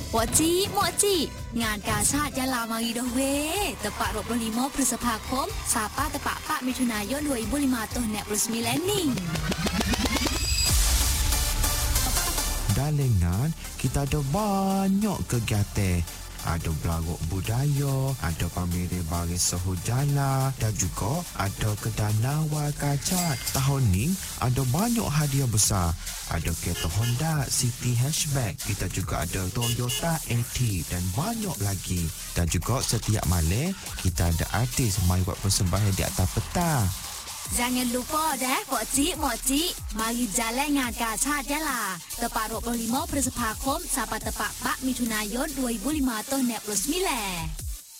Moci, ngànกาชาติยะลามาอีดอกเวtepat 25 พฤษภาคมsampai tepat 4 มิถุนายน 2005 net resmi landing. Dalengan kita ada banyak kegiatan. Ada berlagu budaya, ada pameran barang sahujala dan juga ada kedai nawar kacat. Tahun ni ada banyak hadiah besar. Ada kereta Honda City Hatchback. Kita juga ada Toyota AT dan banyak lagi. Dan juga setiap malam kita ada artis mai buat persembahan di atas petang. Jangan lupa dah Moci, mari jalan ngànกาชาติยะลา tepat 25 พฤษภาคมsampai tepat 4 มิถุนายน 2005 net resmi